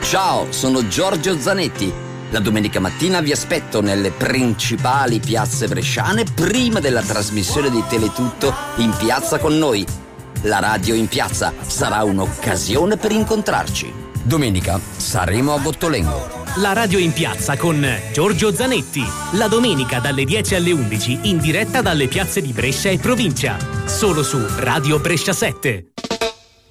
Ciao, sono Giorgio Zanetti. La domenica mattina vi aspetto nelle principali piazze bresciane prima della trasmissione di Teletutto in piazza con noi. La radio in piazza sarà un'occasione per incontrarci. Domenica saremo a Gottolengo. La radio in piazza con Giorgio Zanetti. La domenica dalle 10 alle 11 in diretta dalle piazze di Brescia e provincia. Solo su Radio Brescia 7.